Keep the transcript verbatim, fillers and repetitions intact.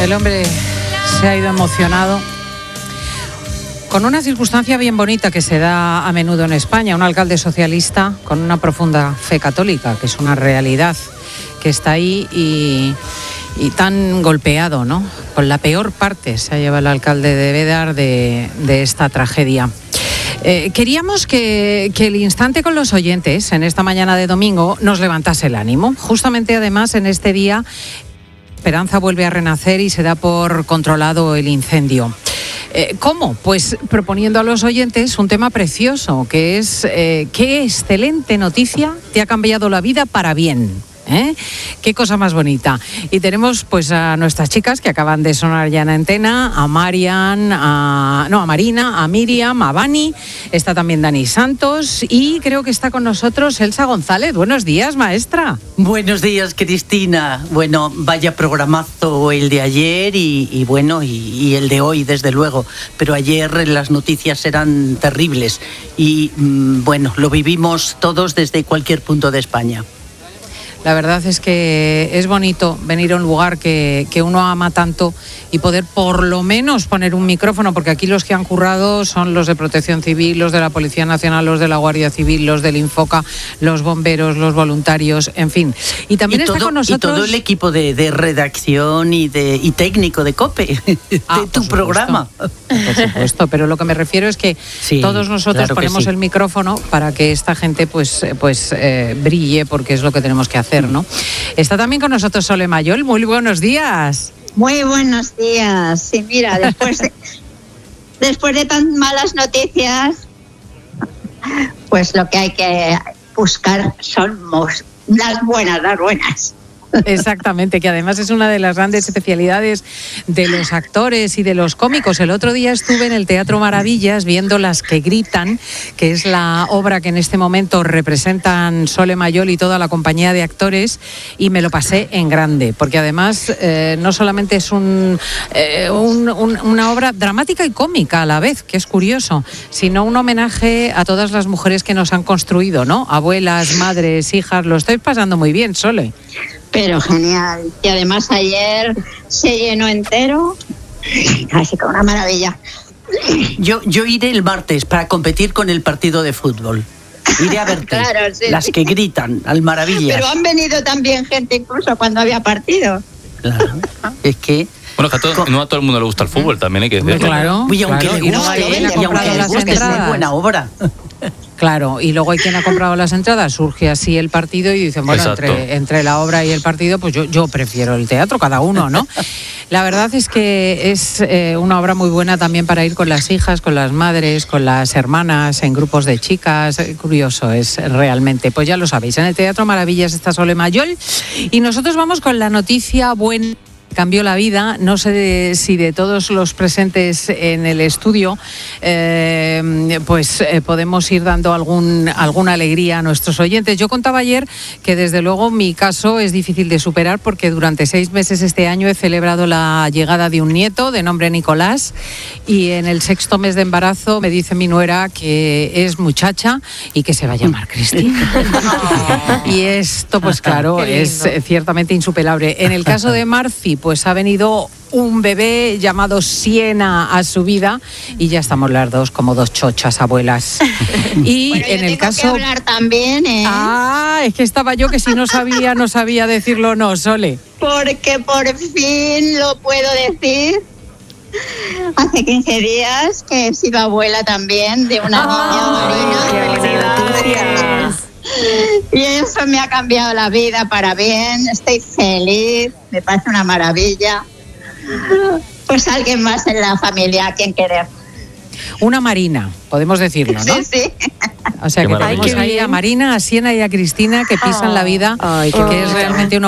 El hombre se ha ido emocionado con una circunstancia bien bonita que se da a menudo en España. Un alcalde socialista con una profunda fe católica, que es una realidad que está ahí y, y tan golpeado, ¿no? Con la peor parte se ha llevado el alcalde de Bédar de, de esta tragedia. Eh, queríamos que, que el instante con los oyentes en esta mañana de domingo nos levantase el ánimo. Justamente además en este día Esperanza vuelve a renacer y se da por controlado el incendio. Eh, ¿Cómo? Pues proponiendo a los oyentes un tema precioso, que es eh, qué excelente noticia te ha cambiado la vida para bien. ¿Eh? Qué cosa más bonita. Y tenemos pues a nuestras chicas que acaban de sonar ya en antena, a Marian, a, no, a Marina, a Miriam, a Vani, está también Dani Santos y creo que está con nosotros Elsa González. Buenos días, maestra. Buenos días, Cristina. Bueno, vaya programazo el de ayer y, y bueno, y, y el de hoy, desde luego. Pero ayer las noticias eran terribles y mmm, bueno, lo vivimos todos desde cualquier punto de España. La verdad es que es bonito venir a un lugar que, que uno ama tanto y poder por lo menos poner un micrófono, porque aquí los que han currado son los de Protección Civil, los de la Policía Nacional, los de la Guardia Civil, los del Infoca, los bomberos, los voluntarios, en fin. Y también y está todo, con nosotros... Y todo el equipo de, de redacción y, de, y técnico de COPE, de ah, tu programa. Por supuesto, pero lo que me refiero es que sí, todos nosotros claro ponemos sí. el micrófono para que esta gente pues, pues eh, brille, porque es lo que tenemos que hacer, ¿no? Está también con nosotros Sole Mayol. Muy buenos días. Muy buenos días. Sí, mira, después de, después de tan malas noticias, pues lo que hay que buscar son las buenas, las buenas. Exactamente, que además es una de las grandes especialidades de los actores y de los cómicos. El otro día estuve en el Teatro Maravillas viendo Las que gritan, que es la obra que en este momento representan Sole Mayol y toda la compañía de actores, y me lo pasé en grande, porque además eh, no solamente es un, eh, un, un, una obra dramática y cómica a la vez, que es curioso, sino un homenaje a todas las mujeres que nos han construido, ¿no? Abuelas, madres, hijas. Lo estáis pasando muy bien, Sole. Pero genial. Y además ayer se llenó entero. Así que una maravilla. Yo, yo iré el martes para competir con el partido de fútbol. Iré a verte. Claro, sí, las sí. que gritan al Maravillas. Pero han venido también gente incluso cuando había partido. Claro. Es que... Bueno, que a todo, no a todo el mundo le gusta el fútbol, también hay que decirlo. Claro, y aunque claro. le guste, y, y aunque le guste, es muy buena obra. Claro, y luego hay quien ha comprado las entradas, surge así el partido y dicen, bueno, entre, entre la obra y el partido, pues yo, yo prefiero el teatro, cada uno, ¿no? La verdad es que es eh, una obra muy buena también para ir con las hijas, con las madres, con las hermanas, en grupos de chicas. Curioso es realmente. Pues ya lo sabéis, en el Teatro Maravillas está Sole Mayol y nosotros vamos con la noticia buena. Cambió la vida, no sé de, si de todos los presentes en el estudio, eh, pues eh, podemos ir dando algún, alguna alegría a nuestros oyentes. Yo contaba ayer que desde luego mi caso es difícil de superar porque durante seis meses este año he celebrado la llegada de un nieto de nombre Nicolás y en el sexto mes de embarazo me dice mi nuera que es muchacha y que se va a llamar Cristina. Y esto pues claro es ciertamente insuperable. En el caso de Marci, pues ha venido un bebé llamado Siena a su vida y ya estamos las dos como dos chochas abuelas. Y bueno, en yo el tengo caso... que hablar también, ¿eh? Ah, es que estaba yo que si no sabía, no sabía decirlo o no, Sole. Porque por fin lo puedo decir. Hace quince días que he sido abuela también de una niña, Marina. ¡Felicidades! Y eso me ha cambiado la vida para bien. Estoy feliz, me parece una maravilla. Pues alguien más en la familia a quien querer. Una Marina, podemos decirlo, ¿no? Sí, sí. O sea, Qué que maravilla. tenemos ahí a Marina, a Siena y a Cristina que pisan Oh, la vida, ay, que qué es bonito. realmente una